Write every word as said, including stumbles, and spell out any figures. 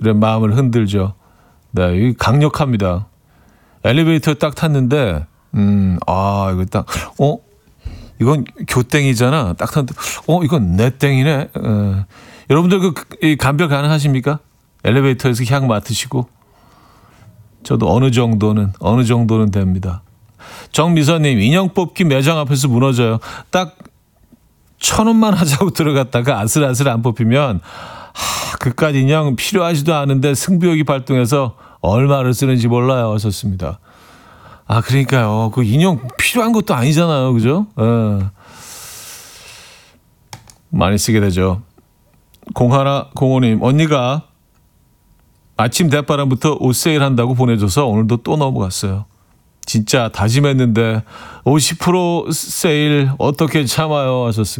마음을 흔들죠. 네, 이 강력합니다. 엘리베이터 딱 탔는데, 음, 아, 이거 딱, 어? 이건 교땡이잖아. 딱 탔는데, 어, 이건 내 땡이네. 어. 여러분들 그, 이 감별 가능하십니까? 엘리베이터에서 향 맡으시고. 저도 어느 정도는, 어느 정도는 됩니다. 정미선님, 인형 뽑기 매장 앞에서 무너져요. 딱 천 원만 하자고 들어갔다가 아슬아슬 안 뽑히면, 하, 그깟 인형 필요하지도 않은데 승부욕이 발동해서 얼마를 쓰는지 몰라요. 하셨습니다. 아, 그러니까요. 그 인형 필요한 것도 아니잖아요. 그죠? 에. 많이 쓰게 되죠. 공하나 공호님, 언니가 아침 대바람부터 옷 세일한다고 보내줘서 오늘도 또 넘어갔어요. 진짜 다짐했는데 오십 퍼센트 세일 어떻게 참아요? 하셨습니다.